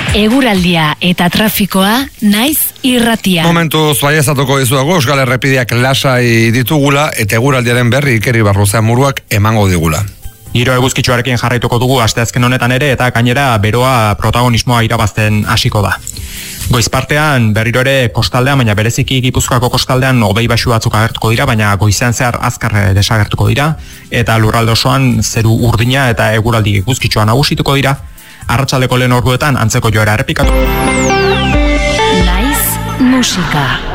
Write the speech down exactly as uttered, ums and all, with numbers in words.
Eguraldia eta trafikoa naiz irratia. Momentuz baiezatuko dizuago Euskal Errepideak lasai ditugula eta eguraldiaren berri Ikeri Barruzea Muruak emango digula. Giro eguzkitsuarekin jarraituko dugu asteazken honetan ere eta gainera beroa protagonismoa irabazten hasiko da. Goizpartean berriro ere kostaldean, baina bereziki Gipuzkoako kostaldean hodei baxu batzuk agertuko dira, baina goizean zehar azkar desagertuko dira eta lurralde osoan zeru urdina eta eguraldi eguzkitsua nagusituko dira. Arratsaldeko lehen orduetan antzeko joera errepikatu. Naiz musika.